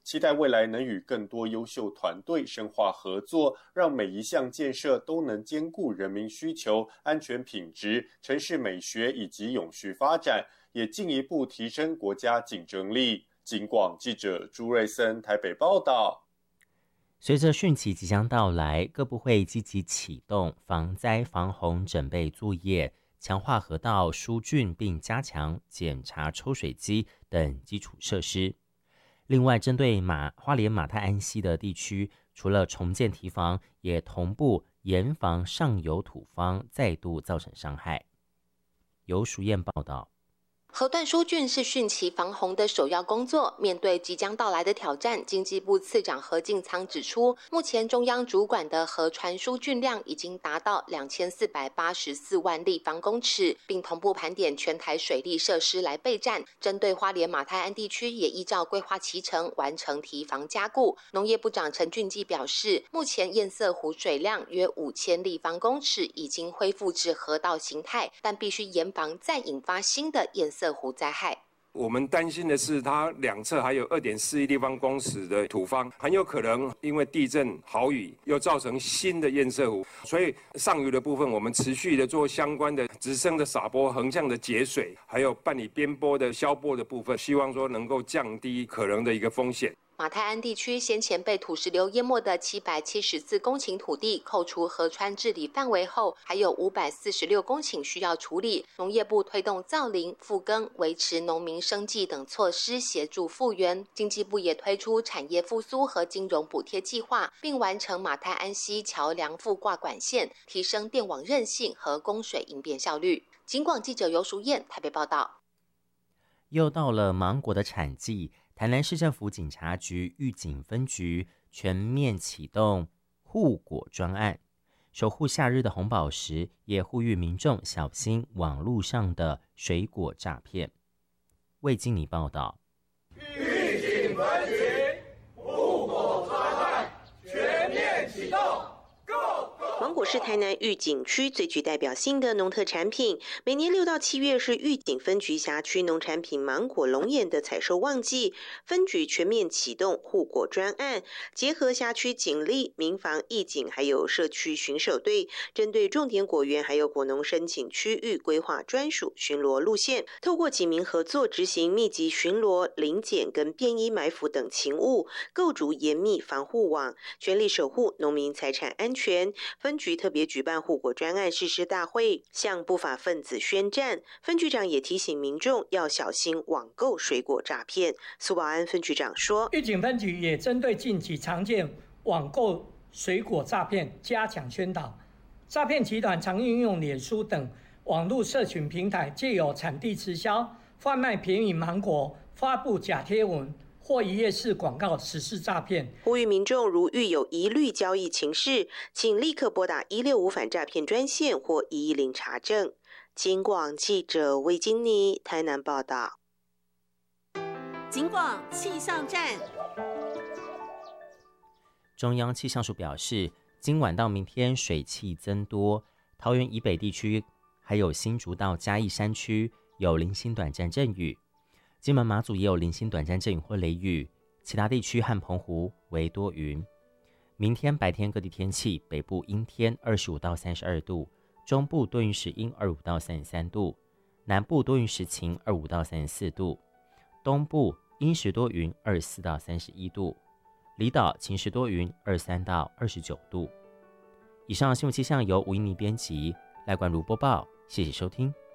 期待未来能与更多优秀团队深化合作，让每一项建设都能兼顾人民需求、安全品质、城市美学以及永续发展，也进一步提升国家竞争力。警广记者朱瑞森台北报道。 随着汛期即将到来，各部会积极启动防灾防洪准备作业，强化河道疏浚，并加强检查抽水机等基础设施。另外，针对花莲马太安溪的地区，除了重建堤防，也同步严防上游土方再度造成伤害。由淑燕报道。 河段疏浚是汛期防洪的首要工作。面对即将到来的挑战，经济部次长何敬仓指出，目前中央主管的河川疏浚量已经达到2484万立方公尺，并同步盘点全台水利设施来备战。针对花莲马太安地区，也依照规划期程完成堤防加固。农业部长陈俊基表示，目前堰塞湖水量约5000立方公尺，已经恢复至河道形态，但必须严防再引发新的堰塞湖灾害。 我们担心的是，它两侧还有2.4亿立方公尺的土方，很有可能因为地震、豪雨，又造成新的堰塞湖。所以上游的部分，我们持续的做相关的直升的撒播、横向的节水，还有办理边坡的消波的部分，希望说能够降低可能的一个风险。 马太安地区先前被土石流淹没的774公顷土地，扣除河川治理范围后，还有546公顷需要处理。农业部推动造林、复耕、维持农民生计等措施，协助复原。经济部也推出产业复苏和金融补贴计划，并完成马太安溪桥梁复挂管线，提升电网韧性和供水应变效率。警广记者尤淑燕台北报道。 又到了芒果的产季，台南市政府警察局预警分局全面启动护果专案，守护夏日的红宝石，也呼吁民众小心网络上的水果诈骗。魏经理报道。 预警分局护果专案全面启动。 芒果是台南玉井区最具代表性的农特产品，每年6到7月是玉井分局辖区农产品芒果龙眼的采收旺季。分局全面启动护果专案，结合辖区警力、民防、义警还有社区巡守队，针对重点果园还有果农申请区域规划专属巡逻路线，透过警民合作执行密集巡逻、临检跟便衣埋伏等勤务，构筑严密防护网，全力守护农民财产安全。分局特别举办护果专案誓师大会，向不法分子宣战。分局长也提醒民众要小心网购水果诈骗。苏保安分局长说， 玉井分局也针对近期常见网购水果诈骗加强宣导。诈骗集团常运用脸书等网络社群平台，借由产地直销、贩卖便宜芒果、发布假贴文或一页式广告实施诈骗。 呼吁民众如遇有疑虑交易情事，请立刻拨打165反诈骗专线或110查证。警广记者魏金妮台南报道。 警广气象站。 中央气象署表示，今晚到明天水汽增多，桃园以北地区还有新竹到嘉义山区有零星短暂阵雨。金门马祖也有零星短暂阵雨或雷雨，其他地区和澎湖为多云。明天白天各地天气，北部阴天25到32度，中部多云时阴25到33度，南部多云时晴25到34度，东部阴时多云24到31度，离岛晴时多云23到29度。以上新闻气象由吴一妮编辑，赖冠如播报，谢谢收听。